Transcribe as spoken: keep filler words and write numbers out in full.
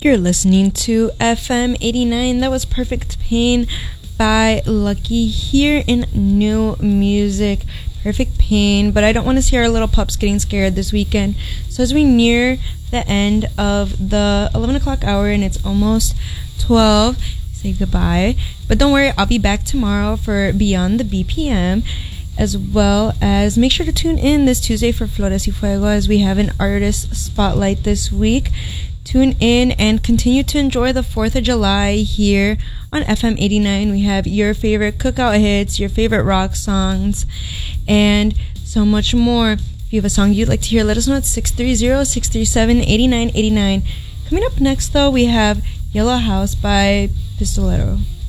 You're listening to F M eighty-nine. That was Perfect Pain by Lucky here in New Music. Perfect Pain, but I don't want to see our little pups getting scared this weekend. So as we near the end of the eleven o'clock hour and it's almost twelve, say goodbye. But don't worry, I'll be back tomorrow for Beyond the B P M, as well as make sure to tune in this Tuesday for Flores y Fuego as we have an artist spotlight this week. Tune in and continue to enjoy the fourth of July here on F M eighty-nine. We have your favorite cookout hits, your favorite rock songs, and so much more. If you have a song you'd like to hear, let us know at six three zero, six three seven, eight nine eight nine. Coming up next, though, we have Yellow House by Pistolero.